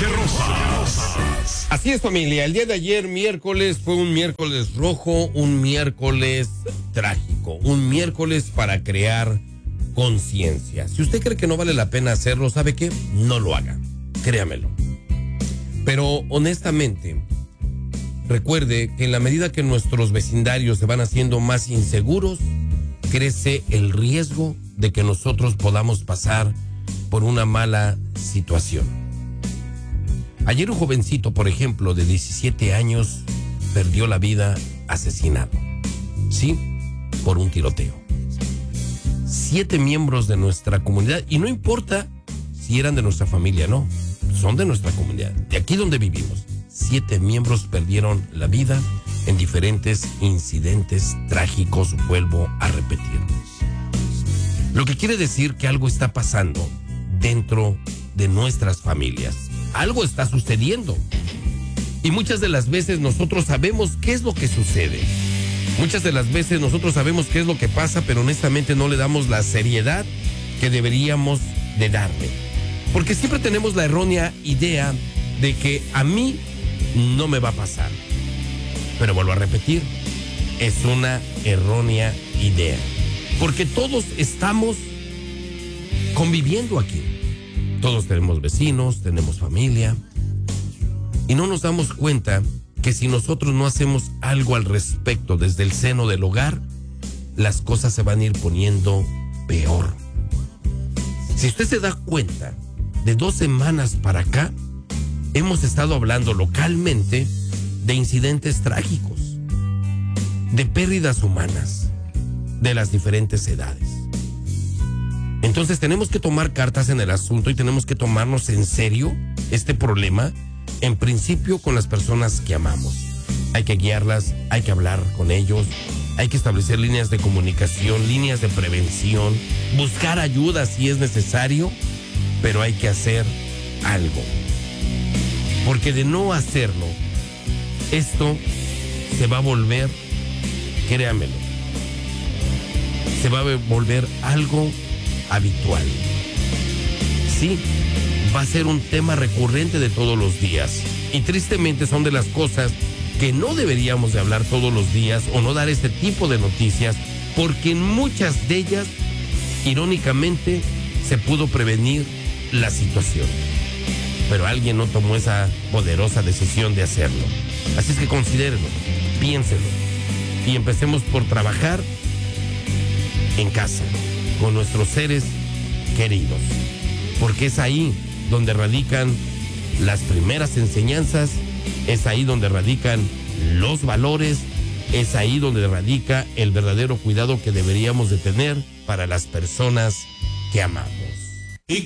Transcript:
Rosas. Así es, familia. El día de ayer, miércoles, fue un miércoles rojo, un miércoles trágico, un miércoles para crear conciencia. Si usted cree que no vale la pena hacerlo, ¿sabe qué? No lo haga. Créamelo. Pero honestamente, recuerde que en la medida que nuestros vecindarios se van haciendo más inseguros, crece el riesgo de que nosotros podamos pasar por una mala situación. Ayer un jovencito, por ejemplo, de 17 años, perdió la vida asesinado. Sí, por un tiroteo. 7 miembros de nuestra comunidad, y no importa si eran de nuestra familia, no, son de nuestra comunidad, de aquí donde vivimos. 7 miembros perdieron la vida en diferentes incidentes trágicos, vuelvo a repetir. Lo que quiere decir que algo está pasando dentro de nuestras familias. Algo está sucediendo. Y muchas de las veces nosotros sabemos qué es lo que sucede. Muchas de las veces nosotros sabemos qué es lo que pasa, pero honestamente no le damos la seriedad que deberíamos de darle. Porque siempre tenemos la errónea idea de que a mí no me va a pasar. Pero vuelvo a repetir, es una errónea idea. Porque todos estamos conviviendo aquí. Todos tenemos vecinos, tenemos familia. Y no nos damos cuenta que si nosotros no hacemos algo al respecto desde el seno del hogar, las cosas se van a ir poniendo peor. Si usted se da cuenta, de 2 semanas para acá, hemos estado hablando localmente de incidentes trágicos, de pérdidas humanas, de las diferentes edades. Entonces tenemos que tomar cartas en el asunto y tenemos que tomarnos en serio este problema, en principio con las personas que amamos. Hay que guiarlas, hay que hablar con ellos, hay que establecer líneas de comunicación, líneas de prevención, buscar ayuda si es necesario, pero hay que hacer algo. Porque de no hacerlo, esto se va a volver, créamelo, se va a volver algo habitual. Sí, va a ser un tema recurrente de todos los días. Y tristemente son de las cosas que no deberíamos de hablar todos los días o no dar este tipo de noticias, porque en muchas de ellas, irónicamente, se pudo prevenir la situación. Pero alguien no tomó esa poderosa decisión de hacerlo. Así es que considérenlo, piénsenlo y empecemos por trabajar en casa, con nuestros seres queridos, porque es ahí donde radican las primeras enseñanzas, es ahí donde radican los valores, es ahí donde radica el verdadero cuidado que deberíamos de tener para las personas que amamos.